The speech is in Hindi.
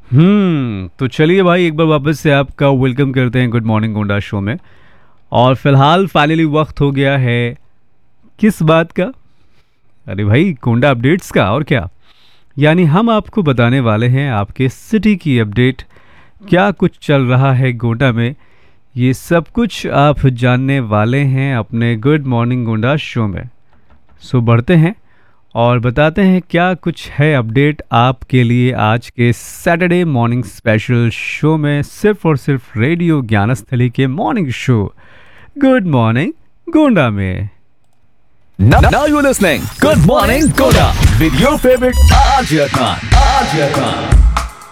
तो चलिए भाई, एक बार वापस से आपका वेलकम करते हैं गुड मॉर्निंग गोंडा शो में। और फिलहाल फाइनली वक्त हो गया है किस बात का? अरे भाई, गोंडा अपडेट्स का। और क्या, यानी हम आपको बताने वाले हैं आपके सिटी की अपडेट। क्या कुछ चल रहा है गोंडा में, ये सब कुछ आप जानने वाले हैं अपने गुड मॉर्निंग गोंडा शो में। सो बढ़ते हैं और बताते हैं क्या कुछ है अपडेट आपके लिए आज के सैटरडे मॉर्निंग स्पेशल शो में, सिर्फ और सिर्फ रेडियो ज्ञानस्थली के morning show good morning Gonda में। Now you're listening. Good morning, Koda. With your favorite RJ Khan. RJ Khan.